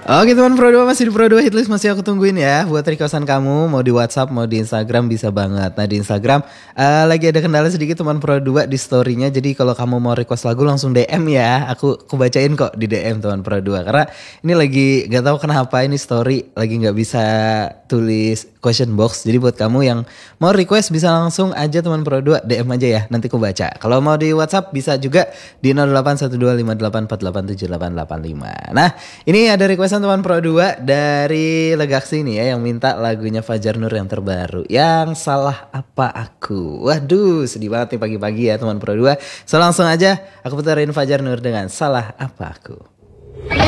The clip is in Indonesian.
Oke teman Pro 2, masih di Pro 2 Hitlist, masih aku tungguin ya buat requestan kamu, mau di WhatsApp mau di Instagram bisa banget. Nah di Instagram lagi ada kendala sedikit teman Pro 2 di story-nya, jadi kalau kamu mau request lagu langsung DM ya, aku bacain kok di DM teman Pro 2, karena ini lagi gak tahu kenapa ini story lagi gak bisa tulis question box. Jadi buat kamu yang mau request bisa langsung aja teman Pro 2 DM aja ya, nanti aku baca. Kalau mau di WhatsApp bisa juga di 081258478885. Nah ini ada request teman Pro 2 dari Legaksi nih ya, yang minta lagunya Fajar Nur yang terbaru, yang Salah Apa Aku. Waduh sedih banget nih pagi-pagi ya teman Pro 2. So langsung aja aku puterin Fajar Nur dengan Salah Apa Aku.